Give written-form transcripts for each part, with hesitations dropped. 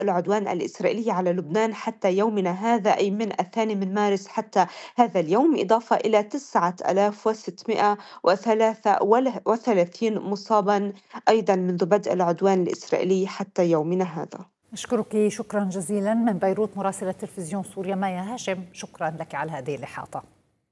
العدوان الإسرائيلي على لبنان حتى يومنا هذا، أي من 2 من مارس حتى هذا اليوم، إضافة إلى 9633 مصابا أيضا منذ بدء العدوان الإسرائيلي حتى يومنا هذا. أشكرك شكرا جزيلا من بيروت مراسلة تلفزيون سوريا مايا هاشم، شكرا لك على هذه الإحاطة.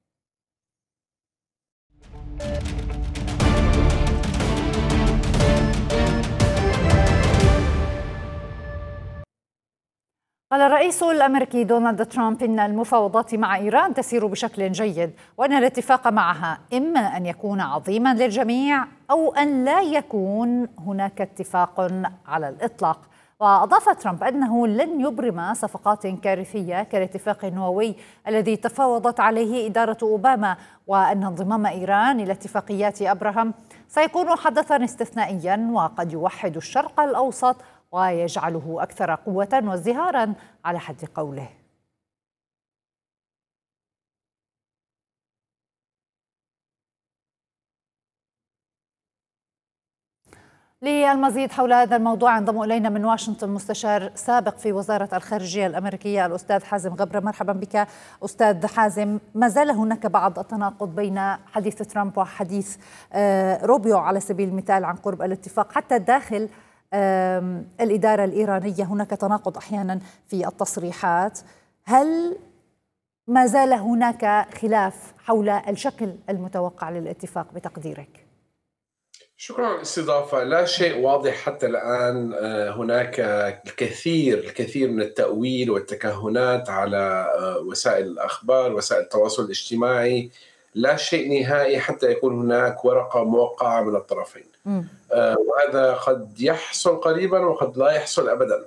قال الرئيس الأمريكي دونالد ترامب إن المفاوضات مع إيران تسير بشكل جيد، وأن الاتفاق معها إما أن يكون عظيما للجميع أو أن لا يكون هناك اتفاق على الإطلاق. وأضاف ترامب أنه لن يبرم صفقات كارثية كالاتفاق النووي الذي تفاوضت عليه إدارة أوباما، وأن انضمام إيران إلى اتفاقيات أبراهام سيكون حدثا استثنائيا وقد يوحد الشرق الأوسط ويجعله أكثر قوة وازدهارا على حد قوله. للمزيد حول هذا الموضوع انضم إلينا من واشنطن مستشار سابق في وزارة الخارجية الأمريكية الأستاذ حازم غبرة. مرحبا بك أستاذ حازم. ما زال هناك بعض التناقض بين حديث ترامب وحديث روبيو على سبيل المثال عن قرب الاتفاق، حتى داخل الإدارة الإيرانية هناك تناقض أحيانا في التصريحات. هل ما زال هناك خلاف حول الشكل المتوقع للاتفاق بتقديرك؟ شكرا على الاستضافة. لا شيء واضح حتى الآن. هناك الكثير من التأويل والتكهنات على وسائل الأخبار، وسائل التواصل الاجتماعي. لا شيء نهائي حتى يكون هناك ورقة موقعة من الطرفين. وهذا قد يحصل قريبا وقد لا يحصل أبدا.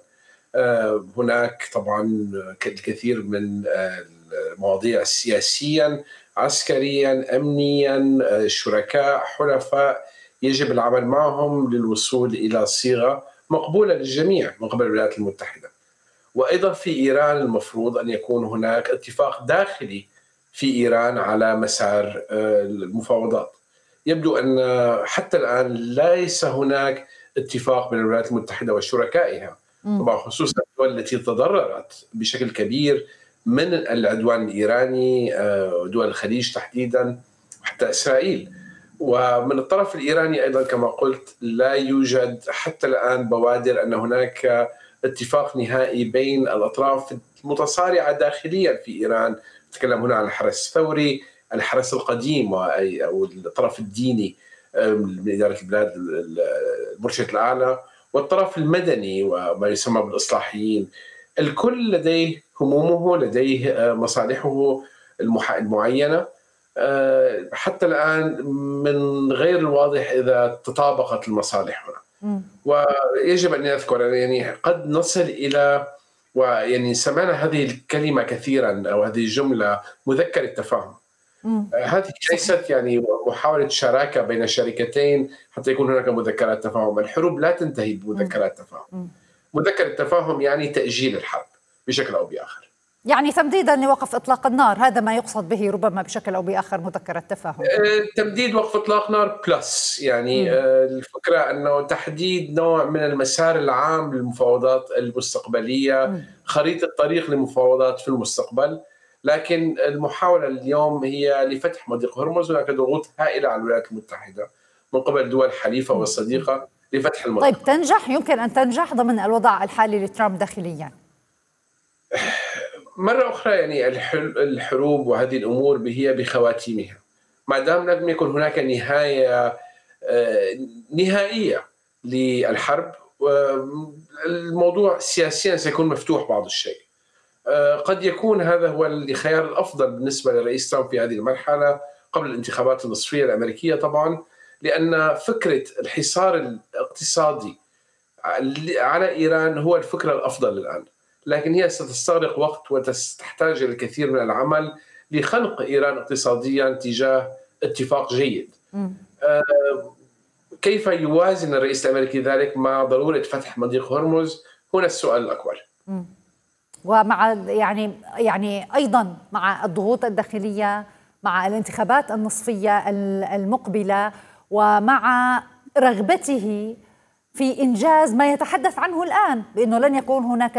هناك طبعا الكثير من المواضيع سياسيا، عسكريا، أمنيا، شركاء، حلفاء يجب العمل معهم للوصول إلى صيغة مقبولة للجميع من قبل الولايات المتحدة. وأيضا في إيران المفروض أن يكون هناك اتفاق داخلي في إيران على مسار المفاوضات. يبدو أن حتى الآن ليس هناك اتفاق بين الولايات المتحدة وشركائها، طبعا خصوصا الدول التي تضررت بشكل كبير من العدوان الإيراني، دول الخليج تحديدا، حتى إسرائيل. ومن الطرف الإيراني أيضا كما قلت لا يوجد حتى الآن بوادر أن هناك اتفاق نهائي بين الأطراف المتصارعة داخليا في إيران. نتكلم هنا عن الحرس الثوري، الحرس القديم أو الطرف الديني من إدارة البلاد المرشد الأعلى، والطرف المدني وما يسمى بالإصلاحيين. الكل لديه همومه، لديه مصالحه المعينة. حتى الآن من غير الواضح إذا تطابقت المصالح هنا. ويجب أن نذكر يعني قد نصل إلى، ويعني سمعنا هذه الكلمة كثيرا أو هذه الجملة، مذكر التفاهم. هذه ليست يعني محاولة شراكة بين شركتين حتى يكون هناك مذكرات تفاهم. الحروب لا تنتهي بمذكرات تفاهم. مذكر التفاهم يعني تأجيل الحرب بشكل أو بآخر، يعني تمديدا لوقف إطلاق النار، هذا ما يقصد به ربما بشكل أو بآخر مذكرة تفاهم. تمديد وقف إطلاق نار بلس يعني الفكرة أنه تحديد نوع من المسار العام للمفاوضات المستقبلية، خريطة طريق للمفاوضات في المستقبل. لكن المحاولة اليوم هي لفتح مضيق هرمز. هناك ضغوط هائلة على الولايات المتحدة من قبل دول حليفة والصديقة لفتح المضيق. طيب تنجح، يمكن أن تنجح ضمن الوضع الحالي لترامب داخليا؟ مرة أخرى يعني الحروب وهذه الأمور هي بخواتيمها. ما دام لم يكن هناك نهاية نهائية للحرب، الموضوع سياسيا سيكون مفتوح بعض الشيء. قد يكون هذا هو الخيار الأفضل بالنسبة للرئيس ترامب في هذه المرحلة قبل الانتخابات النصفية الأمريكية طبعا، لأن فكرة الحصار الاقتصادي على إيران هو الفكرة الأفضل الآن. لكن هي ستستغرق وقت وتحتاج إلى الكثير من العمل لخنق إيران اقتصاديا تجاه اتفاق جيد. كيف يوازن الرئيس الأمريكي ذلك مع ضرورة فتح مضيق هرمز؟ هنا السؤال الأكبر. ومع يعني أيضا مع الضغوط الداخلية، مع الانتخابات النصفية المقبلة، ومع رغبته في إنجاز ما يتحدث عنه الآن بأنه لن يكون هناك